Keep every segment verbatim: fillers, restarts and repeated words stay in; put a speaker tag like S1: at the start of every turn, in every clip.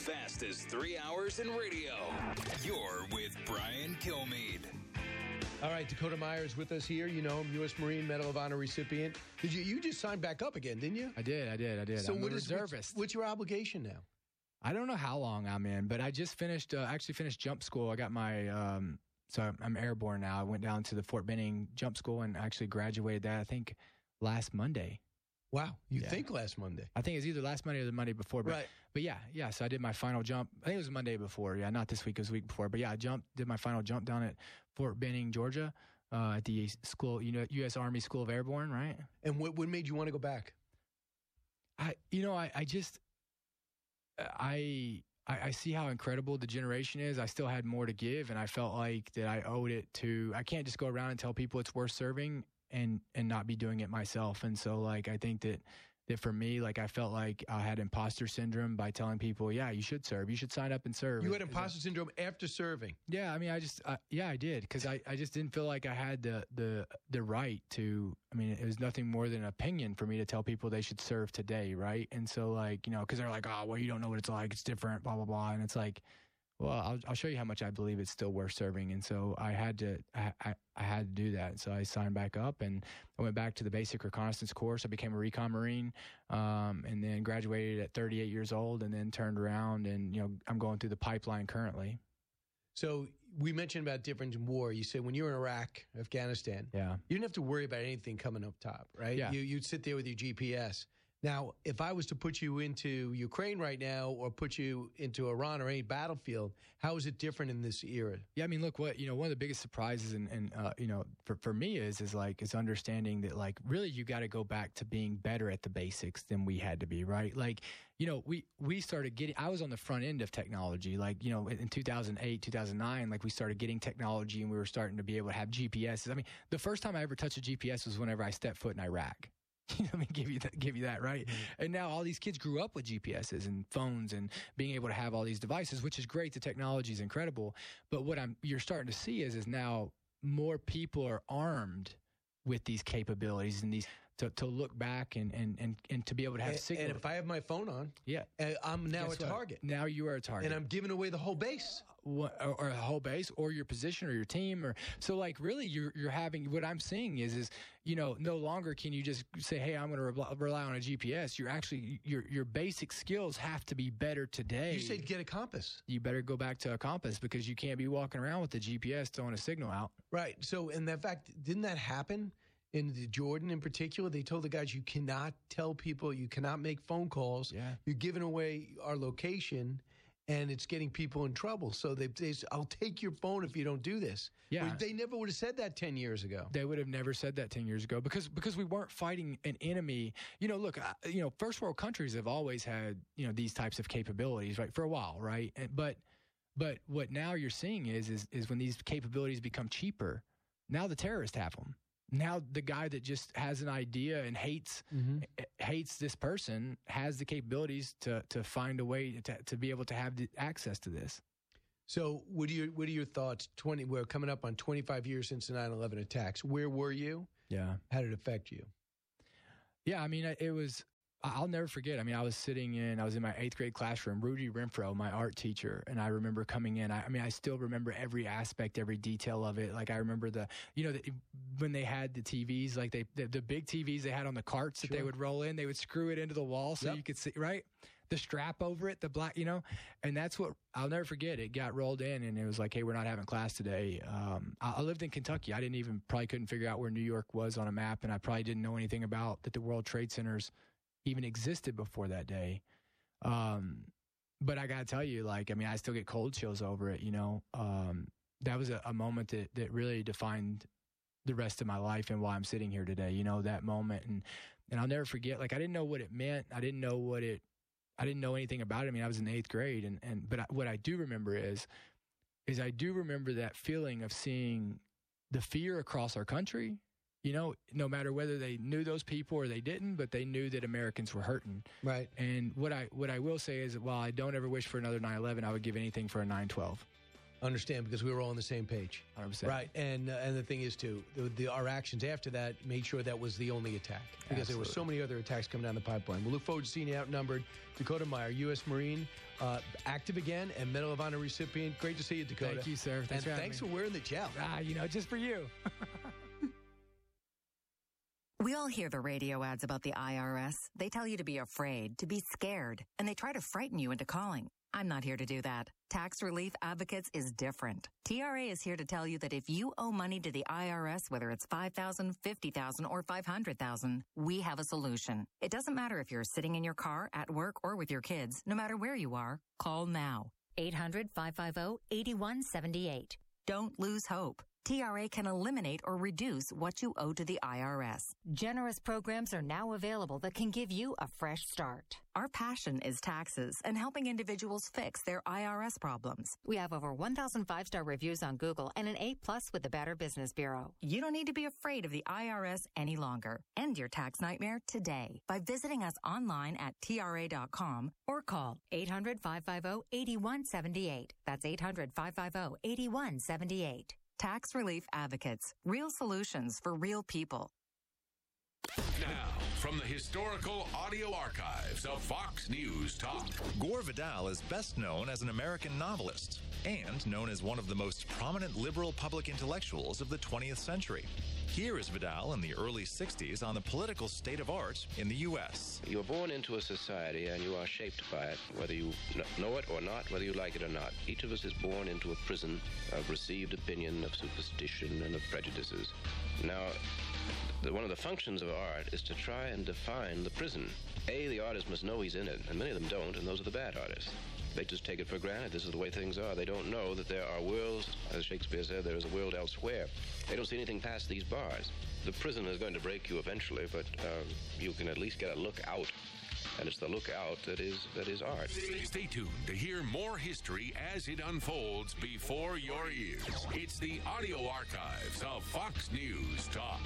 S1: fastest three hours in radio. You're with Brian Kilmeade.
S2: All right, Dakota Meyer is with us here. You know him, U S Marine Medal of Honor recipient. Did you you just signed back up again, didn't you?
S3: I did, I did, I did.
S2: So
S3: I'm
S2: what
S3: a
S2: is,
S3: reservist.
S2: What's, what's your obligation now?
S3: I don't know how long I'm in, but I just finished, uh, actually finished jump school. I got my, um, so I'm airborne now. I went down to the Fort Benning jump school and actually graduated that, I think, last Monday.
S2: Wow, you
S3: Yeah.
S2: think last Monday?
S3: I think it's either last Monday or the Monday before. But,
S2: Right.
S3: But yeah, yeah. So I did my final jump. I think it was Monday before. Yeah, not this week. It was the week before. But yeah, I jumped, did my final jump down at Fort Benning, Georgia, uh, at the school, you know, U S Army School of Airborne, right?
S2: And what, what made you want to go back?
S3: I, you know, I, I just, I, I, I see how incredible the generation is. I still had more to give, and I felt like that I owed it to. I can't just go around and tell people it's worth serving and and not be doing it myself. And so, like, I think that that for me, like, I felt like I had imposter syndrome by telling people, yeah, you should serve, you should sign up and serve.
S2: You had imposter syndrome after serving.
S3: Yeah, I mean, I just, uh, yeah, I did, because I, I just didn't feel like I had the, the the right to, I mean, it was nothing more than an opinion for me to tell people they should serve today, right? And so, like, you know, because they're like, oh, well, you don't know what it's like, it's different, blah, blah, blah. And it's like, well, I'll, I'll show you how much I believe it's still worth serving. And so I had to, I, I, I had to do that. So I signed back up and I went back to the basic reconnaissance course. I became a recon Marine, um, and then graduated at thirty-eight years old, and then turned around and, you know, I'm going through the pipeline currently.
S2: So we mentioned about difference in war. You said when you were in Iraq, Afghanistan,
S3: Yeah.
S2: you didn't have to worry about anything coming up top, right?
S3: Yeah.
S2: You, you'd sit there with your G P S. Now, if I was to put you into Ukraine right now or put you into Iran or any battlefield, how is it different in this era?
S3: Yeah, I mean, look, what, you know, one of the biggest surprises and, and uh, you know, for, for me is, is like, is understanding that, like, really you got to go back to being better at the basics than we had to be, right? Like, you know, we, we started getting, I was on the front end of technology, like, you know, in two thousand eight, two thousand nine, like we started getting technology and we were starting to be able to have G P Ss. I mean, the first time I ever touched a G P S was whenever I stepped foot in Iraq. You know, I mean, give you that, give you that, right? Mm-hmm. And now all these kids grew up with G P Ss and phones and being able to have all these devices, which is great. The technology is incredible. But what I'm you're starting to see is is now more people are armed with these capabilities and these to, to look back and, and, and, and to be able to have
S2: And,
S3: signal.
S2: and if I have my phone on,
S3: yeah,
S2: uh, I'm now
S3: Guess
S2: a
S3: what?
S2: target.
S3: Now you are a target.
S2: And I'm giving away the whole base.
S3: What, or, or a whole base or your position or your team or so like really you're you're having what I'm seeing is is you know no longer can you just say hey I'm going to re- rely on a G P S. You're actually your your basic skills have to be better today.
S2: You said get a compass.
S3: You better go back to a compass because you can't be walking around with the G P S throwing a signal out.
S2: Right. So in that fact, didn't that happen in the Jordan in particular? They told the guys you cannot tell people, you cannot make phone calls.
S3: Yeah.
S2: You're giving away our location. And it's getting people in trouble. So they, they say, I'll take your phone if you don't do this.
S3: Yeah.
S2: Well, they never would have said that ten years ago.
S3: They would have never said that ten years ago because because we weren't fighting an enemy. You know, look, uh, you know, first world countries have always had, you know, these types of capabilities, right, for a while, right? And, but but what now you're seeing is is is when these capabilities become cheaper, now the terrorists have them. Now the guy that just has an idea and hates mm-hmm. hates this person has the capabilities to to find a way to to be able to have the access to this.
S2: So what are your what are your thoughts? Twenty we're coming up on twenty-five years since the nine eleven attacks. Where were you?
S3: Yeah.
S2: How did it affect you?
S3: Yeah, I mean it was. I'll never forget. I mean, I was sitting in, I was in my eighth grade classroom, Rudy Renfro, my art teacher, and I remember coming in. I, I mean, I still remember every aspect, every detail of it. Like I remember the, you know, the, when they had the T Vs, like they, the, the big T Vs they had on the carts that
S2: Sure.
S3: they would roll in, they would screw it into the wall so
S2: Yep.
S3: you could see, right? The strap over it, the black, you know, and that's what I'll never forget. It got rolled in and it was like, hey, we're not having class today. Um, I, I lived in Kentucky. I didn't even, probably couldn't figure out where New York was on a map. And I probably didn't know anything about that the World Trade Centers even existed before that day. Um, but I got to tell you, like, I mean, I still get cold chills over it, you know. Um, that was a, a moment that, that really defined the rest of my life and why I'm sitting here today, you know, that moment. And, and I'll never forget, like, I didn't know what it meant. I didn't know what it, I didn't know anything about it. I mean, I was in eighth grade. And, and but I, what I do remember is, is I do remember that feeling of seeing the fear across our country. You know, no matter whether they knew those people or they didn't, but they knew that Americans were hurting.
S2: Right.
S3: And what I what I will say is that while I don't ever wish for another nine eleven, I would give anything for a nine twelve.
S2: Understand, because we were all on the same page.
S3: one hundred percent.
S2: Right, and uh, and the thing is, too, the, the, our actions after that made sure that was the only attack. Because
S3: Absolutely.
S2: there were so many other attacks coming down the pipeline. We look forward to seeing you outnumbered. Dakota Meyer, U S Marine, uh, active again, and Medal of Honor recipient. Great to see you, Dakota.
S3: Thank you, sir. Thanks
S2: and
S3: for having
S2: thanks
S3: me.
S2: for wearing the gel.
S3: Ah, you know, just for you.
S4: We all hear the radio ads about the I R S. They tell you to be afraid, to be scared, and they try to frighten you into calling. I'm not here to do that. Tax Relief Advocates is different. T R A is here to tell you that if you owe money to the I R S, whether it's five thousand dollars, fifty thousand dollars, or five hundred thousand dollars, we have a solution. It doesn't matter if you're sitting in your car, at work, or with your kids. No matter where you are, call now.
S5: eight hundred, five five zero, eight one seven eight.
S4: Don't lose hope. T R A can eliminate or reduce what you owe to the I R S.
S5: Generous programs are now available that can give you a fresh start.
S4: Our passion is taxes and helping individuals fix their I R S problems.
S5: We have over one thousand five-star reviews on Google and an A plus with the Better Business Bureau.
S4: You don't need to be afraid of the I R S any longer. End your tax nightmare today by visiting us online at T R A dot com or call
S5: eight hundred, five five zero, eight one seven eight. That's eight hundred, five five zero, eight one seven eight.
S4: Tax Relief Advocates. Real solutions for real people.
S6: Now, from the historical audio archives of Fox News Talk.
S7: Gore Vidal is best known as an American novelist and known as one of the most prominent liberal public intellectuals of the twentieth century. Here is Vidal in the early sixties on the political state of art in the U S.
S8: You're born into a society and you are shaped by it, whether you know it or not, whether you like it or not. Each of us is born into a prison of received opinion, of superstition, and of prejudices. Now, the, one of the functions of art is to try and define the prison. A, the artist must know he's in it, and many of them don't, and those are the bad artists. They just take it for granted. This is the way things are. They don't know that there are worlds, as Shakespeare said, there is a world elsewhere. They don't see anything past these bars. The prison is going to break you eventually, but uh, you can at least get a look out. And it's the look out that is that is art.
S6: Stay, stay tuned to hear more history as it unfolds before your ears. It's the audio archives of Fox News Talk.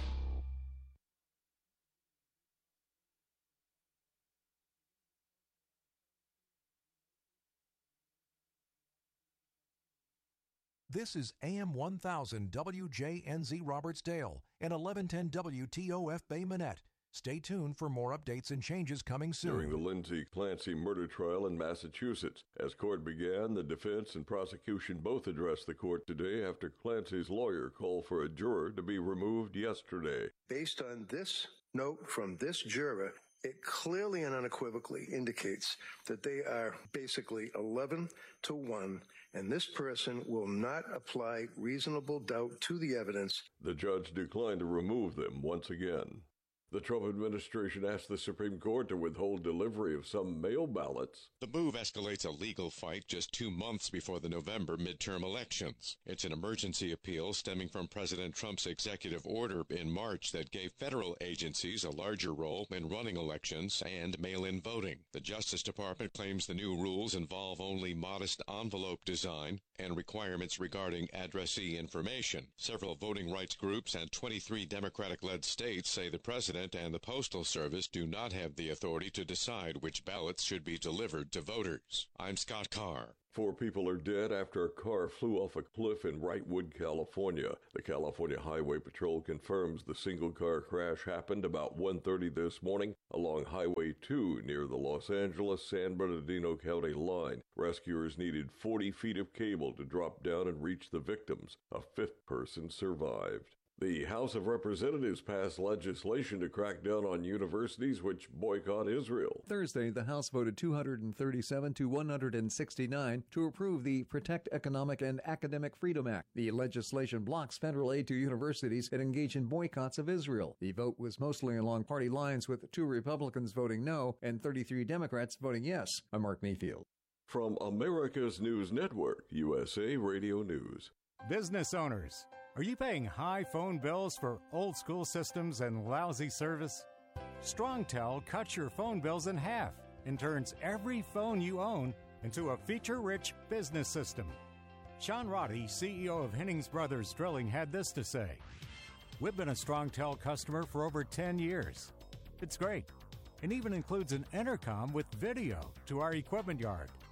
S9: This is A M one thousand W J N Z Robertsdale and eleven ten W T O F Bay Minette. Stay tuned for more updates and changes coming soon.
S10: During the Lindsay Clancy murder trial in Massachusetts, as court began, the defense and prosecution both addressed the court today after Clancy's lawyer called for a juror to be removed yesterday.
S11: Based on this note from this juror, it clearly and unequivocally indicates that they are basically eleven to one, and this person will not apply reasonable doubt to the evidence.
S10: The judge declined to remove them once again. The Trump administration asked the Supreme Court to withhold delivery of some mail ballots.
S12: The move escalates a legal fight just two months before the November midterm elections. It's an emergency appeal stemming from President Trump's executive order in March that gave federal agencies a larger role in running elections and mail-in voting. The Justice Department claims the new rules involve only modest envelope design and requirements regarding addressee information. Several voting rights groups and twenty-three Democratic-led states say the president and the Postal Service do not have the authority to decide which ballots should be delivered to voters. I'm Scott Carr.
S10: Four people are dead after a car flew off a cliff in Wrightwood, California. The California Highway Patrol confirms the single-car crash happened about one thirty this morning along Highway two near the Los Angeles-San Bernardino County line. Rescuers needed forty feet of cable to drop down and reach the victims. A fifth person survived. The House of Representatives passed legislation to crack down on universities which boycott Israel.
S13: Thursday, the House voted two hundred thirty-seven to one hundred sixty-nine to approve the Protect Economic and Academic Freedom Act. The legislation blocks federal aid to universities that engage in boycotts of Israel. The vote was mostly along party lines, with two Republicans voting no and thirty-three Democrats voting yes. I'm Mark Mayfield.
S10: From America's News Network, U S A Radio News.
S14: Business owners, are you paying high phone bills for old school systems and lousy service? StrongTel cuts your phone bills in half and turns every phone you own into a feature-rich business system. Sean Roddy, C E O of Hennings Brothers Drilling, had this to say: "We've been a StrongTel customer for over ten years. It's great. It even includes an intercom with video to our equipment yard.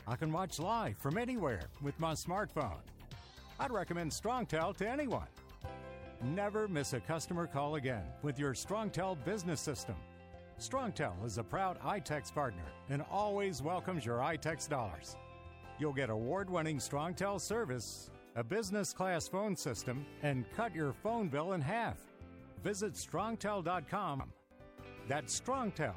S14: I can watch live from anywhere with my smartphone. I'd recommend StrongTel to anyone. Never miss a customer call again with your StrongTel business system. StrongTel is a proud iTex partner and always welcomes your iTex dollars. You'll get award-winning StrongTel service, a business-class phone system, and cut your phone bill in half. Visit strongtel dot com. That's StrongTel,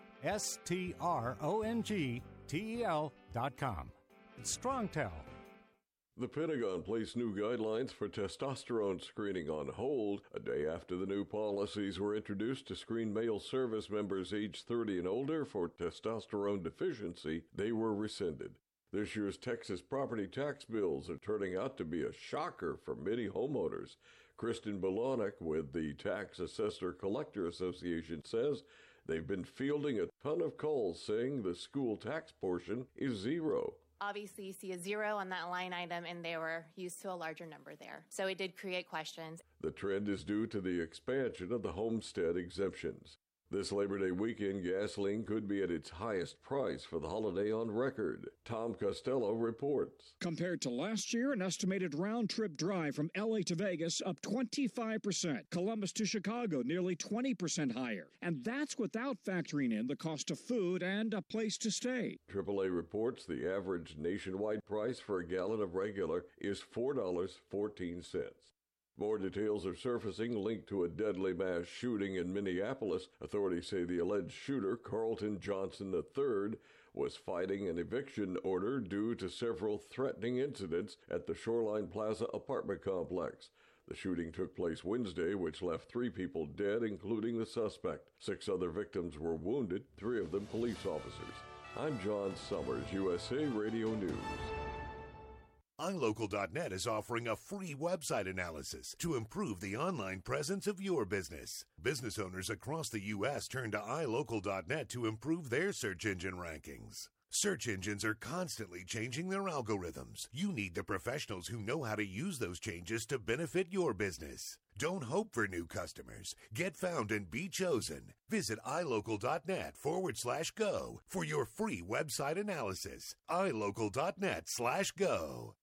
S14: S T R O N G T E L dot com. It's StrongTel.
S10: The Pentagon placed new guidelines for testosterone screening on hold a day after the new policies were introduced to screen male service members aged thirty and older for testosterone deficiency. They were rescinded. This year's Texas property tax bills are turning out to be a shocker for many homeowners. Kristen Bolanek with the Tax Assessor Collector Association says they've been fielding a ton of calls saying the school tax portion is zero.
S15: Obviously, you see a zero on that line item, and they were used to a larger number there. So it did create questions.
S10: The trend is due to the expansion of the homestead exemptions. This Labor Day weekend, gasoline could be at its highest price for the holiday on record. Tom Costello reports.
S16: Compared to last year, an estimated round-trip drive from L A to Vegas up twenty-five percent. Columbus to Chicago nearly twenty percent higher. And that's without factoring in the cost of food and a place to stay.
S10: triple A reports the average nationwide price for a gallon of regular is four dollars and fourteen cents. More details are surfacing linked to a deadly mass shooting in Minneapolis. Authorities say the alleged shooter, Carlton Johnson the third, was fighting an eviction order due to several threatening incidents at the Shoreline Plaza apartment complex. The shooting took place Wednesday, which left three people dead, including the suspect. Six other victims were wounded, three of them police officers. I'm John Summers, U S A Radio News.
S17: i local dot net is offering a free website analysis to improve the online presence of your business. Business owners across the U S turn to i local dot net to improve their search engine rankings. Search engines are constantly changing their algorithms. You need the professionals who know how to use those changes to benefit your business. Don't hope for new customers. Get found and be chosen. Visit i local dot net forward slash go for your free website analysis. i local dot net slash go.